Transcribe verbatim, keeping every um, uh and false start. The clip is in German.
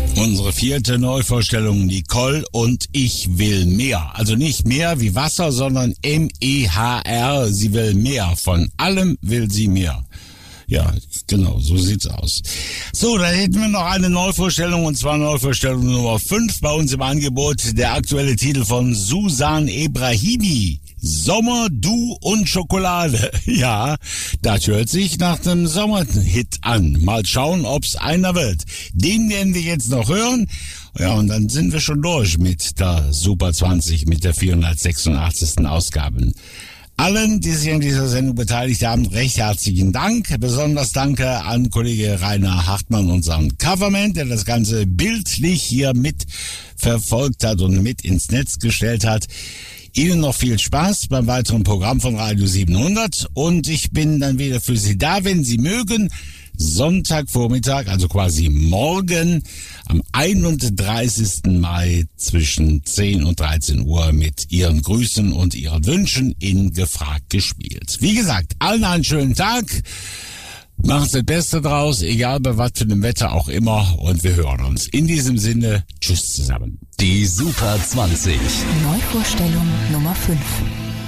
Unsere vierte Neuvorstellung, Nicole und Ich will mehr. Also nicht mehr wie Wasser, sondern M E H R. Sie will mehr. Von allem will sie mehr. Ja, genau, so sieht's aus. So, dann hätten wir noch eine Neuvorstellung, und zwar Neuvorstellung Nummer fünf bei uns im Angebot. Der aktuelle Titel von Susan Ebrahimi. Sommer, du und Schokolade. Ja, das hört sich nach einem Sommerhit an. Mal schauen, ob's einer wird. Den werden wir jetzt noch hören. Ja, und dann sind wir schon durch mit der Super zwanzig, mit der vierhundertsechsundachtzigsten Ausgabe. Allen, die sich an dieser Sendung beteiligt haben, recht herzlichen Dank. Besonders danke an Kollege Rainer Hartmann, unseren Coverman, der das Ganze bildlich hier mit verfolgt hat und mit ins Netz gestellt hat. Ihnen noch viel Spaß beim weiteren Programm von Radio siebenhundert, und ich bin dann wieder für Sie da, wenn Sie mögen. Sonntagvormittag, also quasi morgen, am einunddreißigsten Mai zwischen zehn und dreizehn Uhr mit Ihren Grüßen und Ihren Wünschen in Gefragt gespielt. Wie gesagt, allen einen schönen Tag. Machen Sie das Beste draus, egal bei was für einem Wetter auch immer, und wir hören uns. In diesem Sinne, tschüss zusammen. Die Super zwanzig. Neuvorstellung Nummer fünf.